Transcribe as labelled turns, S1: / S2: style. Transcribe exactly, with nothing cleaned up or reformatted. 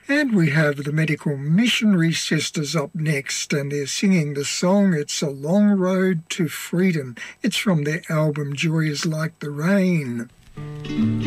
S1: And we have the Medical Missionary Sisters up next, and they're singing the song It's a Long Road to Freedom. It's from their album Joy is Like the Rain.